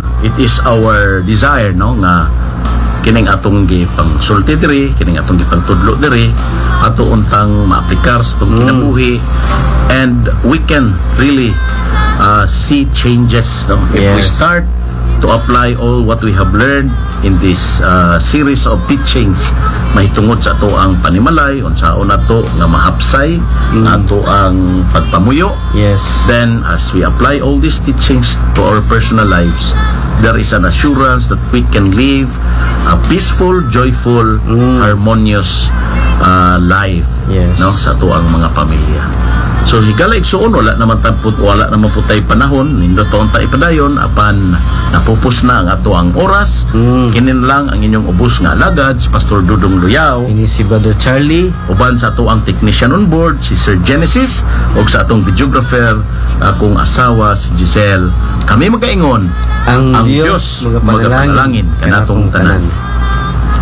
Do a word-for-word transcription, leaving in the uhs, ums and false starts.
it is our desire no nga kining atong gipang sulti diri, kining atong gipang tudlo diri ato untang maaplikar sa itong kinabuhi, and we can really uh, see changes no? If we Yes. start to apply all what we have learned in this uh, series of teachings mahitungod sa ato ang panimalay unsaon nato nga mahapsay ato ang pagpamuyo. Yes. Then as we apply all these teachings to our personal lives, there is an assurance that we can live a peaceful, joyful, harmonious uh, life Yes. no sa ato ang mga pamilya. So higala igsuon wala naman tapot wala naman putay panahon nindot taon ta ipadayon apan napupos na ang ato ang oras. Mm. Kinin lang ang inyong ubos nga alagad si Pastor Dudong Luyao Ini si Brother Charlie. uban sa ato ang technician on board si Sir Genesis ug sa atong videographer akong asawa si Giselle. Kami magaingon Ang, ang Diyos, Diyos magapanalangin magapanalangin kanatong tanan.